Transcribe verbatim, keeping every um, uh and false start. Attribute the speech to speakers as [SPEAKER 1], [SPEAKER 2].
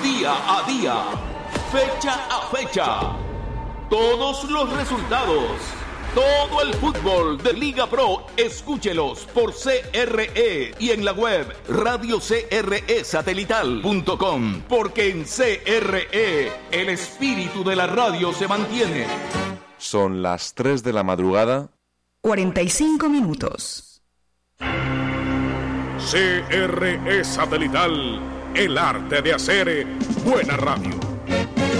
[SPEAKER 1] día a día, fecha a fecha. Todos los resultados, todo el fútbol de Liga Pro, escúchelos por C R E y en la web radio c r e satelital punto com, porque en C R E el espíritu de la radio se mantiene.
[SPEAKER 2] Son las tres de la madrugada.
[SPEAKER 3] cuarenta y cinco minutos.
[SPEAKER 4] C R E Satelital, el arte de hacer buena radio.